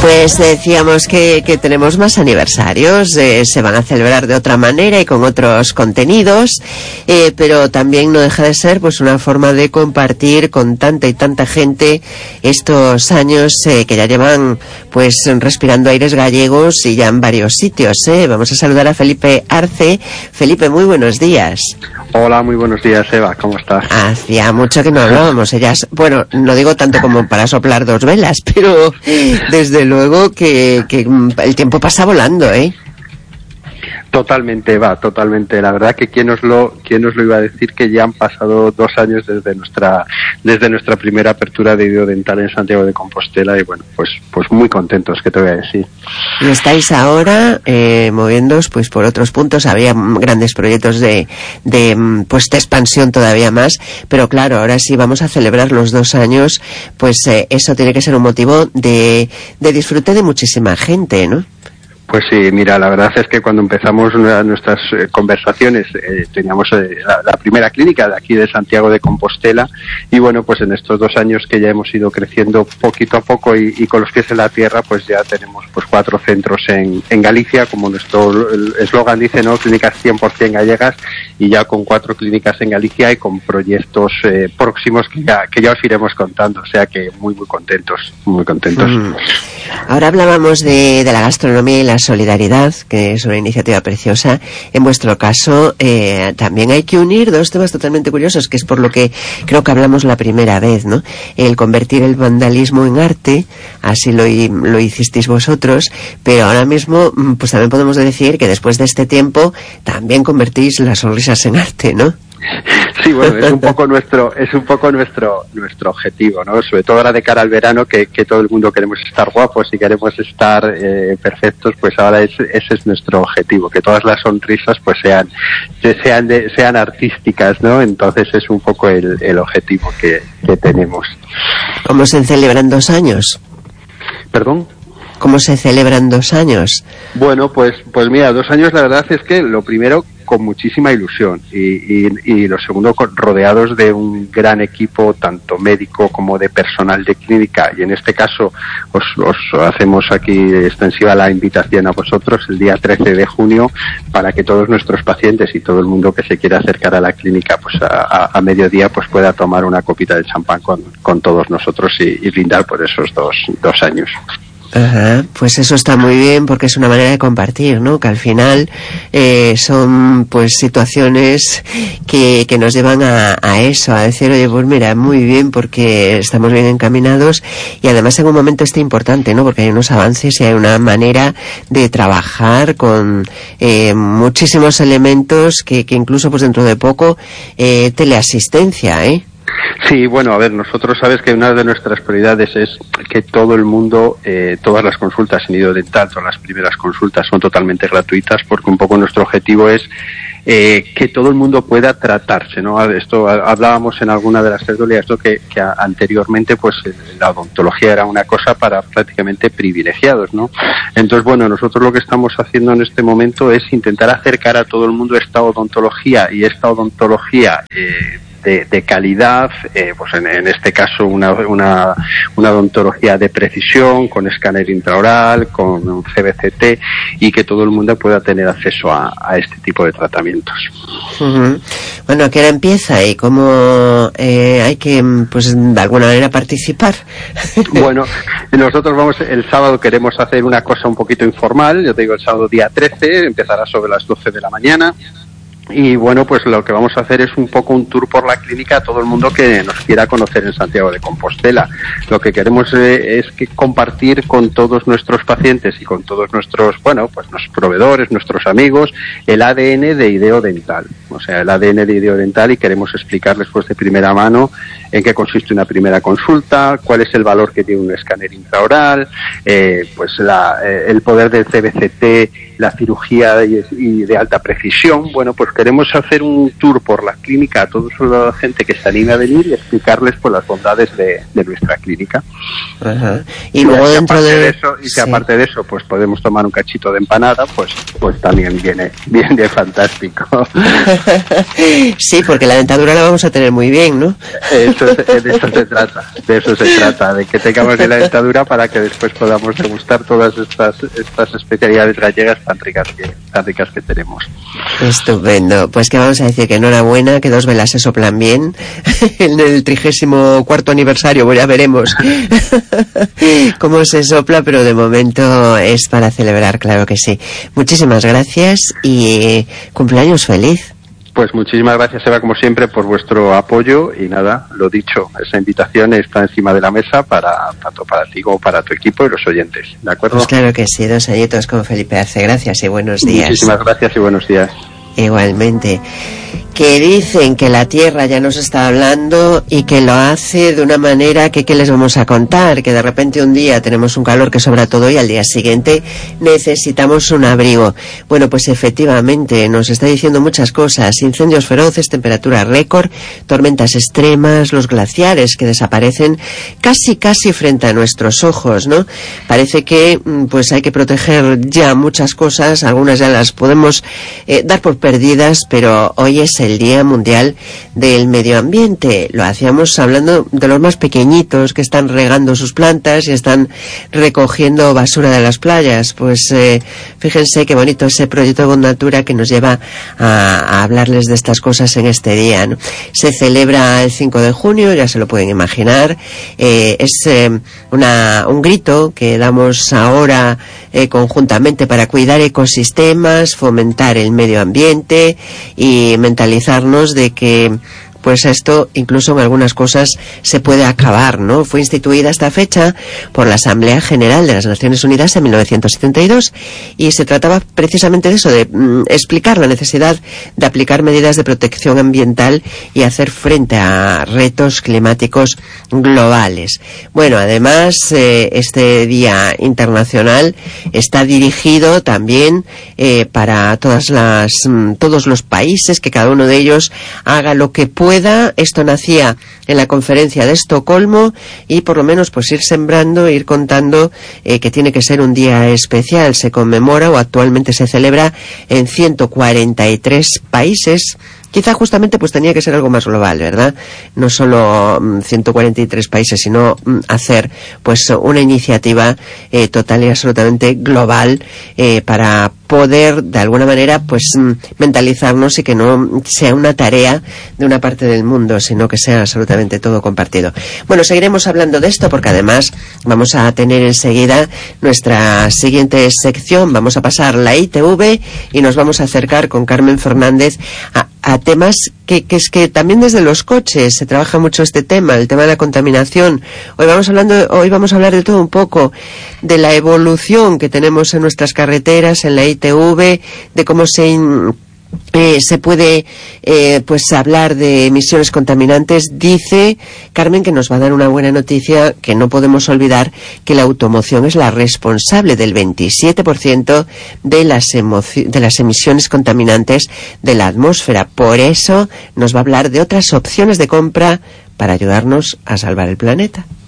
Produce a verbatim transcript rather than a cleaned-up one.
Pues decíamos que, que tenemos más aniversarios, eh, se van a celebrar de otra manera y con otros contenidos, eh, pero también no deja de ser pues una forma de compartir con tanta y tanta gente estos años eh, que ya llevan pues respirando aires gallegos y ya en varios sitios. Eh. Vamos a saludar a Felipe Arce. Felipe, muy buenos días. Hola, muy buenos días, Eva, ¿cómo estás? Hacía mucho que no hablábamos, ellas, bueno, no digo tanto como para soplar dos velas, pero desde luego que, que el tiempo pasa volando, ¿eh? Totalmente, Eva, totalmente. La verdad que quién nos lo, quién nos lo iba a decir, que ya han pasado dos años desde nuestra, desde nuestra primera apertura de Idiodental en Santiago de Compostela y bueno, pues, pues muy contentos, ¿qué te voy a decir? Y estáis ahora eh, moviéndoos pues por otros puntos. Había grandes proyectos de, de pues de expansión todavía más, pero claro, ahora sí vamos a celebrar los dos años, pues eh, eso tiene que ser un motivo de, de disfrute de muchísima gente, ¿no? Pues sí, mira, la verdad es que cuando empezamos nuestras eh, conversaciones eh, teníamos eh, la, la primera clínica de aquí de Santiago de Compostela y bueno, pues en estos dos años que ya hemos ido creciendo poquito a poco y, y con los pies en la tierra, pues ya tenemos pues cuatro centros en, en Galicia, como nuestro eslogan dice, ¿no? Clínicas cien por ciento gallegas, y ya con cuatro clínicas en Galicia y con proyectos eh, próximos que ya, que ya os iremos contando, o sea que muy muy contentos, muy contentos. Mm. Ahora hablábamos de, de la gastronomía y la solidaridad, que es una iniciativa preciosa. En vuestro caso, eh, también hay que unir dos temas totalmente curiosos, que es por lo que creo que hablamos la primera vez, ¿no? El convertir el vandalismo en arte, así lo, lo hicisteis vosotros, pero ahora mismo, pues también podemos decir que después de este tiempo, también convertís las sonrisas en arte, ¿no? Sí, bueno, es un poco nuestro, es un poco nuestro, nuestro objetivo, ¿no? Sobre todo ahora de cara al verano, que, que todo el mundo queremos estar guapos y queremos estar eh, perfectos, pues ahora es, ese es nuestro objetivo, que todas las sonrisas pues sean, sean, de, sean artísticas, ¿no? Entonces es un poco el, el objetivo que, que tenemos. ¿Cómo se celebran dos años? ¿Perdón? ¿Cómo se celebran dos años? Bueno, pues, pues mira, dos años la verdad es que lo primero con muchísima ilusión y, y, y lo segundo con, rodeados de un gran equipo tanto médico como de personal de clínica, y en este caso os, os hacemos aquí extensiva la invitación a vosotros el día trece de junio para que todos nuestros pacientes y todo el mundo que se quiera acercar a la clínica pues a, a, a mediodía pues pueda tomar una copita de champán con, con todos nosotros y, y brindar por esos dos, dos años. Ajá, pues eso está muy bien porque es una manera de compartir, ¿no? Que al final eh, son pues situaciones que, que nos llevan a, a eso, a decir, oye, pues mira, muy bien porque estamos bien encaminados y además en un momento este importante, ¿no? Porque hay unos avances y hay una manera de trabajar con eh, muchísimos elementos que, que incluso pues dentro de poco eh, teleasistencia, ¿eh? Sí, bueno, a ver, nosotros sabes que una de nuestras prioridades es que todo el mundo, eh, todas las consultas en Idiodental, todas las primeras consultas son totalmente gratuitas, porque un poco nuestro objetivo es eh, que todo el mundo pueda tratarse, ¿no? Esto hablábamos en alguna de las tertulias, esto que, que anteriormente pues la odontología era una cosa para prácticamente privilegiados, ¿no? Entonces, bueno, nosotros lo que estamos haciendo en este momento es intentar acercar a todo el mundo esta odontología y esta odontología eh, De, de calidad, eh, pues en, en este caso una, una, una odontología de precisión, con escáner intraoral, con un C B C T, y que todo el mundo pueda tener acceso a, a este tipo de tratamientos. Uh-huh. Bueno, ¿a qué hora empieza y cómo eh, hay que, pues de alguna manera, participar? Bueno, nosotros vamos, el sábado queremos hacer una cosa un poquito informal, yo te digo el sábado día trece, empezará sobre las doce de la mañana. Y bueno, pues lo que vamos a hacer es un poco un tour por la clínica a todo el mundo que nos quiera conocer en Santiago de Compostela. Lo que queremos eh, es que compartir con todos nuestros pacientes y con todos nuestros, bueno, pues nuestros proveedores, nuestros amigos, el A D N de Idiodental. O sea, el A D N de Idiodental, y queremos explicarles pues de primera mano en qué consiste una primera consulta, cuál es el valor que tiene un escáner intraoral, eh, pues la, eh, el poder del C B C T la cirugía y, y de alta precisión. Bueno, pues queremos hacer un tour por la clínica a toda la gente que se anime a venir y explicarles pues las bondades de, de nuestra clínica. Ajá. Y, y luego dentro de... de eso, y que sí. aparte de eso pues podemos tomar un cachito de empanada, pues pues también viene viene fantástico. Sí, porque la dentadura la vamos a tener muy bien, ¿no? Eso, de eso se trata, de eso se trata, de que tengamos bien la dentadura para que después podamos degustar todas estas estas especialidades gallegas tan ricas que tan ricas que tenemos. Estupendo. Pues que vamos a decir que enhorabuena, que dos velas se soplan bien. En el trigésimo cuarto aniversario, pues ya veremos cómo se sopla, pero de momento es para celebrar, claro que sí. Muchísimas gracias y cumpleaños feliz. Pues muchísimas gracias, Eva, como siempre, por vuestro apoyo y nada, lo dicho, esa invitación está encima de la mesa para tanto para ti como para tu equipo y los oyentes, ¿de acuerdo? Pues claro que sí, dos añitos con Felipe Arce, gracias y buenos días. Muchísimas gracias y buenos días. Igualmente. Que dicen que la Tierra ya nos está hablando y que lo hace de una manera que, ¿qué les vamos a contar? Que de repente un día tenemos un calor que sobra todo y al día siguiente necesitamos un abrigo. Bueno, pues efectivamente nos está diciendo muchas cosas. Incendios feroces, temperatura récord, tormentas extremas, los glaciares que desaparecen casi casi frente a nuestros ojos, ¿no? Parece que pues hay que proteger ya muchas cosas, algunas ya las podemos eh, dar por perdidas, pero hoy es el Día Mundial del Medio Ambiente. Lo hacíamos hablando de los más pequeñitos que están regando sus plantas y están recogiendo basura de las playas. Pues eh, fíjense qué bonito ese proyecto de Bond Natura que nos lleva a, a hablarles de estas cosas en este día, ¿no? Se celebra el cinco de junio, ya se lo pueden imaginar. Eh, es eh, una, un grito que damos ahora eh, conjuntamente para cuidar ecosistemas, fomentar el medio ambiente y mentalizarnos de que pues esto incluso en algunas cosas se puede acabar, ¿no? Fue instituida esta fecha por la Asamblea General de las Naciones Unidas en mil novecientos setenta y dos y se trataba precisamente de eso, de mm, explicar la necesidad de aplicar medidas de protección ambiental y hacer frente a retos climáticos globales. Bueno, además eh, este Día Internacional está dirigido también eh, para todas las mm, todos los países, que cada uno de ellos haga lo que pueda. Esto nacía en la conferencia de Estocolmo y por lo menos pues ir sembrando, ir contando eh, que tiene que ser un día especial. Se conmemora o actualmente se celebra en ciento cuarenta y tres países. Quizá justamente pues tenía que ser algo más global, ¿verdad? No solo mm, ciento cuarenta y tres países, sino mm, hacer pues una iniciativa eh, total y absolutamente global eh, para poder de alguna manera pues mm, mentalizarnos y que no sea una tarea de una parte del mundo, sino que sea absolutamente todo compartido. Bueno, seguiremos hablando de esto porque además vamos a tener enseguida nuestra siguiente sección. Vamos a pasar la I T V y nos vamos a acercar con Carmen Fernández a a temas que, que es que también desde los coches se trabaja mucho este tema, el tema de la contaminación. Hoy vamos hablando, hoy vamos a hablar de todo un poco, de la evolución que tenemos en nuestras carreteras, en la I T V, de cómo se in, Eh, se puede eh, pues hablar de emisiones contaminantes. Dice Carmen que nos va a dar una buena noticia, que no podemos olvidar que la automoción es la responsable del veintisiete por ciento de las, de las emisiones contaminantes de la atmósfera. Por eso nos va a hablar de otras opciones de compra para ayudarnos a salvar el planeta.